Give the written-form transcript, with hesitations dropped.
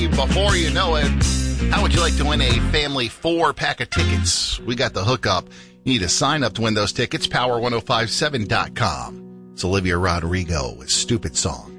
Before you know it, how would you like to win a family 4-pack of tickets? We got the hookup. You need to sign up to win those tickets, power1057.com. It's Olivia Rodrigo with Stupid Song.